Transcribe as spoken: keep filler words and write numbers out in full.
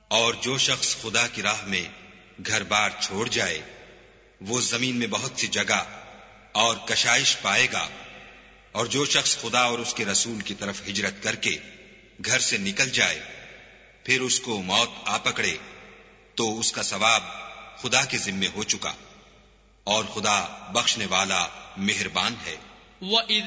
और जो शख्स खुदा की राह में घर बार छोड़ जाए, वो जमीन में बहुत सी जगह और कशाइश पाएगा। और जो शख्स खुदा और उसके रसूल की तरफ हिजरत करके घर से निकल जाए, फिर उसको मौत आ पकड़े, तो उसका सवाब खुदा के जिम्मे हो चुका, और खुदा बख्शने वाला मेहरबान है।